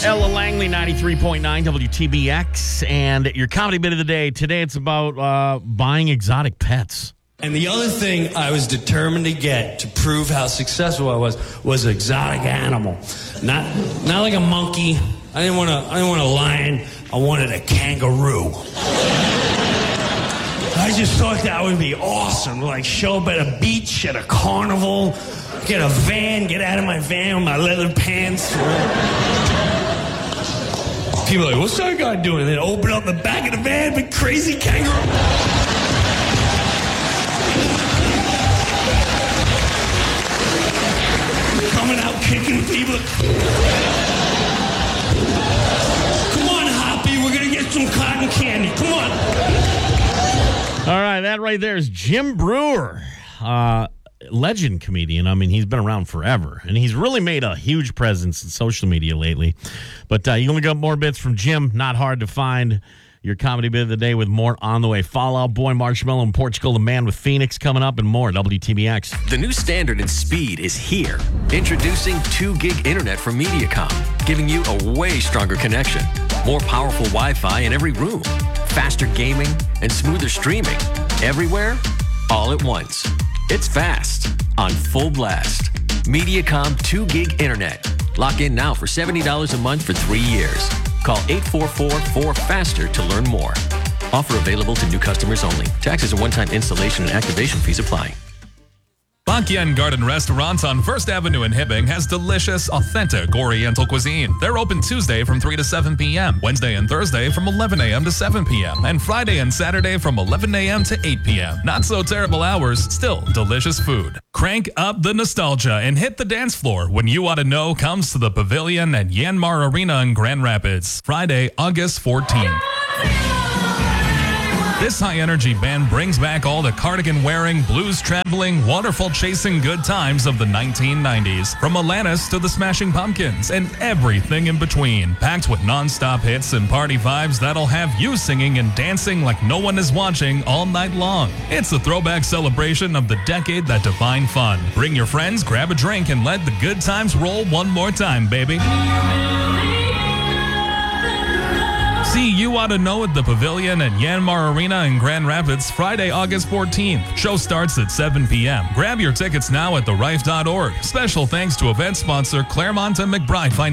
Ella Langley, 93.9 WTBX, and your comedy bit of the day. Today it's about buying exotic pets. And the other thing I was determined to get to prove how successful I was an exotic animal. Not like a monkey. I didn't want a lion. I wanted a kangaroo. I just thought that would be awesome. Like show up at a beach, at a carnival, get a van, get out of my van with my leather pants. People are like, what's that guy doing? Then open up the back of the van, big crazy kangaroo. Coming out kicking people. Come on, Hoppy, we're gonna get some cotton candy. Come on. All right, that right there is Jim Breuer, legend comedian. I mean, he's been around forever, and he's really made a huge presence in social media lately. But you only got more bits from Jim. Not hard to find. Your comedy bit of the day with more on the way. Fall Out Boy, Marshmallow in Portugal, The Man with Phoenix coming up, and more. WTBX. The new standard in speed is here. Introducing 2 gig internet from Mediacom, giving you a way stronger connection. More powerful Wi-Fi in every room. Faster gaming and smoother streaming. Everywhere, all at once. It's fast, on full blast. Mediacom 2 gig internet. Lock in now for $70 a month for 3 years. Call 844-4FASTER to learn more. Offer available to new customers only. Taxes and one-time installation and activation fees apply. Bakian Garden Restaurant on 1st Avenue in Hibbing has delicious, authentic Oriental cuisine. They're open Tuesday from 3 to 7 p.m., Wednesday and Thursday from 11 a.m. to 7 p.m., and Friday and Saturday from 11 a.m. to 8 p.m. Not so terrible hours, still delicious food. Crank up the nostalgia and hit the dance floor when You Oughta Know comes to the Pavilion at Yanmar Arena in Grand Rapids, Friday, August 14th. This high-energy band brings back all the cardigan-wearing, blues-traveling, waterfall-chasing good times of the 1990s. From Alanis to the Smashing Pumpkins and everything in between. Packed with non-stop hits and party vibes that'll have you singing and dancing like no one is watching all night long. It's a throwback celebration of the decade that defined fun. Bring your friends, grab a drink, and let the good times roll one more time, baby. See You Oughta Know at the Pavilion at Yanmar Arena in Grand Rapids, Friday, August 14th. Show starts at 7 p.m. Grab your tickets now at therife.org. Special thanks to event sponsor Claremont and McBride Financial.